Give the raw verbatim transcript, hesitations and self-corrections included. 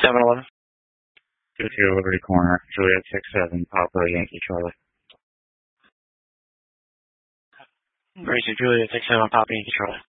seven eleven. two two Liberty Corner, Juliet six seven, Papa Yankee Charlie. Gracie Juliet six seven, Papa Yankee Charlie.